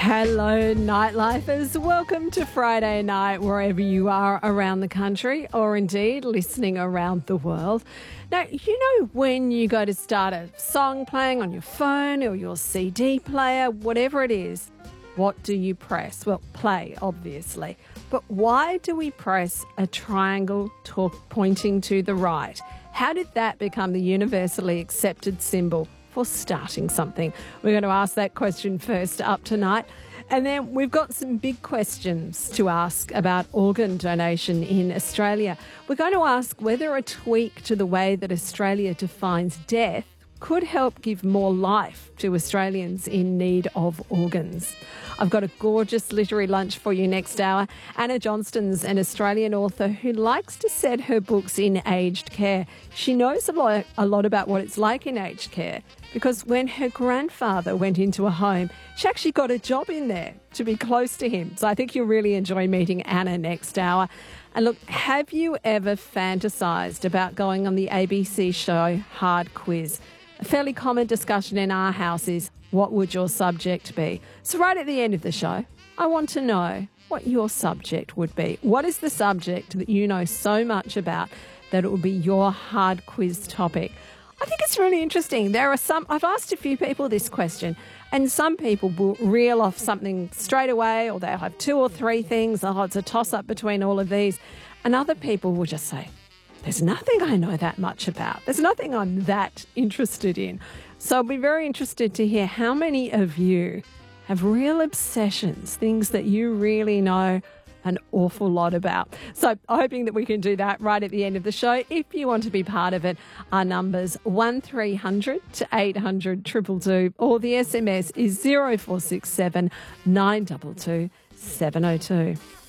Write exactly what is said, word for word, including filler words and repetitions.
Hello, nightlifers. Welcome to Friday night, wherever you are around the country or indeed listening around the world. Now, you know when you go to start a song playing on your phone or your C D player, whatever it is, what do you press? Well, play, obviously. But why do we press a triangle talk pointing to the right? How did that become the universally accepted symbol for starting something? We're going to ask that question first up tonight. And then we've got some big questions to ask about organ donation in Australia. We're going to ask whether a tweak to the way that Australia defines death could help give more life to Australians in need of organs. I've got a gorgeous literary lunch for you next hour. Anna Johnston's an Australian author who likes to set her books in aged care. She knows a lot, a lot about what it's like in aged care because when her grandfather went into a home, she actually got a job in there to be close to him. So I think you'll really enjoy meeting Anna next hour. And look, have you ever fantasised about going on the A B C show Hard Quiz? A fairly common discussion in our house is, what would your subject be? So right at the end of the show, I want to know what your subject would be. What is the subject that you know so much about that it would be your hard quiz topic? I think it's really interesting. There are some, I've asked a few people this question, and some people will reel off something straight away, or they'll have two or three things. Oh, it's a toss-up between all of these. And other people will just say, there's nothing I know that much about. There's nothing I'm that interested in. So I'll be very interested to hear how many of you have real obsessions, things that you really know an awful lot about. So hoping that we can do that right at the end of the show. If you want to be part of it, our number's one three hundred to eight hundred two two two, or the S M S is zero four six seven nine two two seven zero two.